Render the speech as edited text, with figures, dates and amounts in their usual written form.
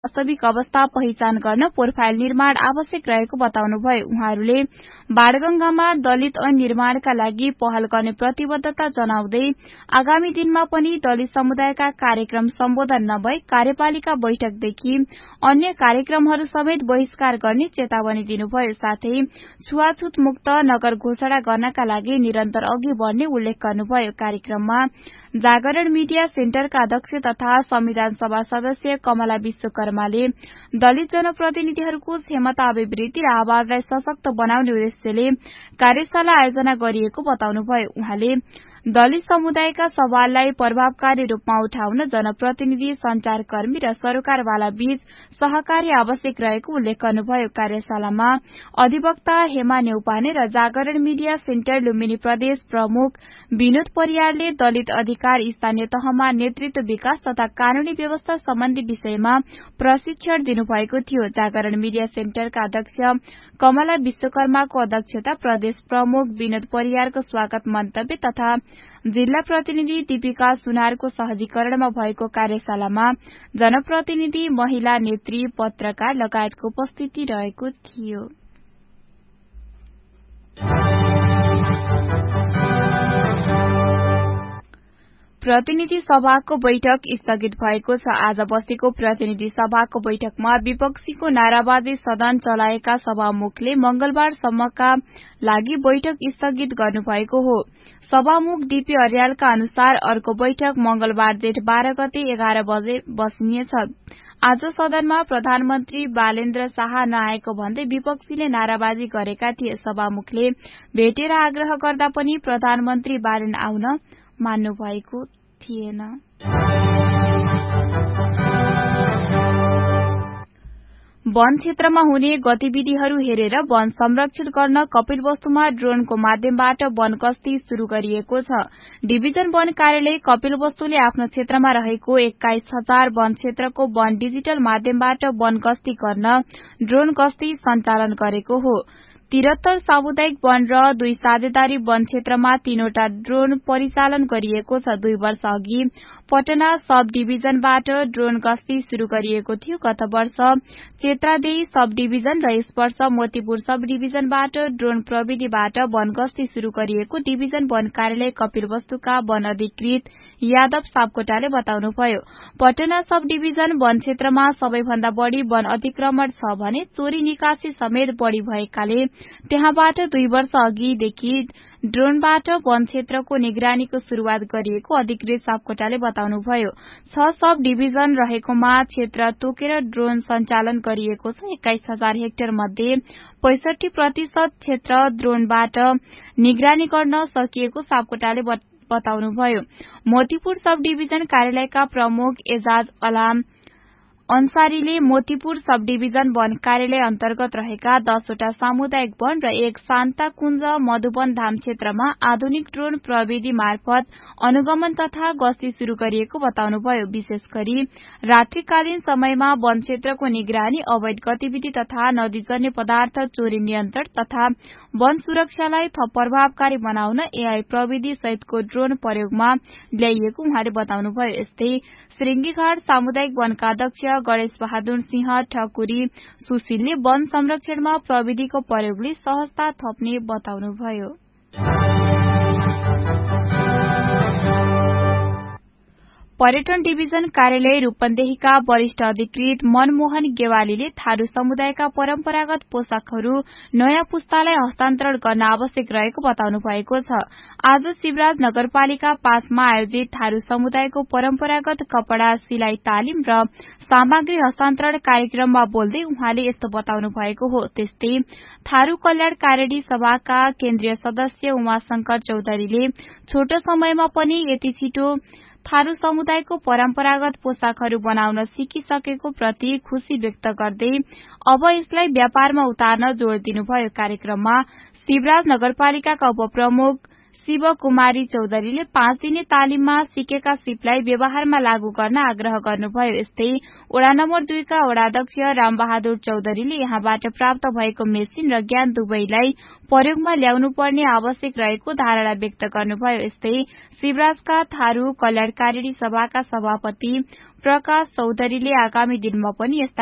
वास्तविक अवस्था पहिचान गर्न प्रोफाइल निर्माण आवश्यक रहेको बताउनुभयो। उहाँहरूले बाणगंगामा दलित ऐन निर्माणका लागि पहल गर्ने प्रतिबद्धता जनाउँदै आगामी दिनमा पनि दलित समुदायका कार्यक्रम सम्बोधन नभई कार्यपालिका बैठकदेखि अन्य कार्यक्रमहरू समेत बहिष्कार गर्ने चेतावनी दिनुभयो। साथै छुवाछुत मुक्त नगर घोषणा गर्नका लागि निरन्तर अघि बढ्ने उल्लेख गर्नुभयो। कार्यक्रममा जागरण मीडिया सेन्टरका अध्यक्ष तथा संविधान सभा सदस्य कमला विश्वकर्माले दलित जनप्रतिनिधिहरूको क्षमता अभिवृद्धि र आवाजलाई सशक्त बनाउने उद्देश्यले कार्यशाला आयोजना गरिएको बताउनुभयो। उहाँले दलित समुदायका सवाललाई प्रभावकारी रूपमा उठाउन जनप्रतिनिधि, संचारकर्मी र सरकारवाला बीच सहकार्य आवश्यक रहेको उल्लेख गर्नुभयो। कार्यशालामा अधिवक्ता हेमा नेउपाने र जागरण मीडिया सेन्टर लुम्बिनी प्रदेश प्रमुख विनोद परियारले दलित अधिकार, स्थानीय तहमा नेतृत्व विकास तथा कानूनी व्यवस्था सम्बन्धी विषयमा प्रशिक्षण दिनुभएको थियो। जागरण मीडिया सेन्टरका अध्यक्ष कमला विश्वकर्माको अध्यक्षता, प्रदेश प्रमुख विनोद परियारको स्वागत मन्तव्य तथा जिल्ला प्रतिनिधि दीपिका सुनारको सहजीकरणमा भएको कार्यशालामा जनप्रतिनिधि, महिला नेत्री, पत्रकार लगायतको उपस्थिति रहेको थियो। प्रतिनिधि सभाको बैठक स्थगित भएको छ। आज बसेको प्रतिनिधि सभाको बैठकमा विपक्षीको नाराबाजी सदन चलाएका सभामुखले मंगलबारसम्मका लागि बैठक स्थगित गर्नुभएको हो। सभामुख डीपी अर्यालका अनुसार अर्को बैठक मंगलबार जेठ 12 गते 11 बजे बस्नेछ। आज सदनमा प्रधानमन्त्री बालेन्द्र शाह नआएको भन्दै विपक्षीले नाराबाजी गरेका थिए। सभामुखले भेटेर आग्रह गर्दा पनि प्रधानमन्त्री बालेन आउन मान्नु भएको थिएन। वन क्षेत्रमा हुने गतिविधिहरू हेरेर वन संरक्षण गर्न कपिलवस्तुमा ड्रोनको माध्यमबाट वन गस्ती शुरू गरिएको छ। डिभिजन वन कार्यालय कपिलवस्तुले आफ्नो क्षेत्रमा रहेको 21,000 वन क्षेत्रको वन डिजिटल माध्यमबाट वन गस्ती गर्न ड्रोन गस्ती सञ्चालन गरेको हो। 73 सामुदायिक वन र 2 साझेदारी वन क्षेत्रमा 3वटा ड्रोन परिचालन गरिएको छ। 2 वर्ष अघि पटना सब डिभिजनबाट ड्रोन गस्ती शुरू गरिएको थियो। गत वर्ष चेत्रादेही सब डिभिजन र यस वर्ष मोतीपुर सब डिभिजनबाट ड्रोन प्रविधिबाट वन गस्ती शुरू गरिएको डिभिजन वन कार्यालय कपिलवस्तुका वन अधिकृत यादव सापकोटाले बताउनुभयो। पटना सब डिभिजन वन क्षेत्रमा सबैभन्दा बढ़ी वन अतिक्रमण छ भने चोरी निकासी समेत बढ़ी भएकाले त्यहाँबाट 2 वर्ष अघिदेखि ड्रोनबाट वन क्षेत्रको निगरानीको शुरूआत गरिएको अधिकृत सापकोटाले बताउनुभयो। 6 सब डिभिजन रहेकोमा क्षेत्र तोकेर ड्रोन सञ्चालन गरिएको छ। 21,000 हेक्टर मध्ये 65% क्षेत्र ड्रोनबाट निगरानी गर्न सकिएको सापकोटाले बताउनुभयो। मोतीपुर सब डिभिजन कार्यालयका प्रमुख एजाज अलाम अन्सारीले मोतीपुर सब डिभिजन वन कार्यालय अन्तर्गत रहेका 10वटा सामुदायिक वन र 1 शान्ताकुञ्ज मधुवन धाम क्षेत्रमा आधुनिक ड्रोन प्रविधि मार्फत अनुगमन तथा गस्ती शुरू गरिएको बताउनुभयो। विशेष गरी रात्रिकालीन समयमा वन क्षेत्रको निगरानी, अवैध गतिविधि तथा नदीजन्य पदार्थ चोरी नियन्त्रण तथा वन सुरक्षालाई थप प्रभावकारी बनाउन एआई प्रविधि सहितको ड्रोन प्रयोगमा ल्याइएको उहाँले बताउनुभयो। यस्तै श्रृंगीघाट सामुदायिक वनका अध्यक्ष गणेश बहादुर सिंह ठकुरी सुशीलले वन संरक्षणमा प्रविधिको प्रयोगले सहजता थप्ने बताउनुभयो। पर्यटन डिभिजन कार्यालय रूपन्देहीका वरिष्ठ अधिकृत मनमोहन गेवालीले थारू समुदायका परम्परागत पोसाकहरू नयाँ पुस्तालाई हस्तान्तरण गर्न आवश्यक रहेको बताउनु भएको छ। आज शिवराज नगरपालिका 5 मा आयोजित थारू समुदायको परम्परागत कपड़ा सिलाई तालिम र सामग्री हस्तान्तरण कार्यक्रममा बोल्दै उहाँले यस्तो बताउनु भएको हो। त्यस्तै थारू कल्याणकारी सभाका केन्द्रीय सदस्य उमाशंकर चौधरीले छोटो समयमा पनि यति छिटो थारू समुदायको परम्परागत पोसाकहरू बनाउन सिकिसकेको प्रति खुशी व्यक्त गर्दै अब यसलाई व्यापारमा उतार्न जोड़ दिनुभयो। कार्यक्रममा शिवराज नगरपालिकाका उपप्रमुख शिव कुमारी चौधरीले 5 दिने तालिममा सिकेका सिपलाई व्यवहारमा लागू गर्न आग्रह गर्नुभयो। यस्तै वडा नम्बर 2 का वडाध्यक्ष रामबहादुर चौधरीले यहाँबाट प्राप्त भएको मेसिन र ज्ञान दुवैलाई प्रयोगमा ल्याउनु पर्ने आवश्यक रहेको धारणा व्यक्त गर्नुभयो। यस्तै शिवराजका थारू कल्याणकारिणी सभाका सभापति प्रकाश चौधरीले आगामी दिनमा पनि यस्ता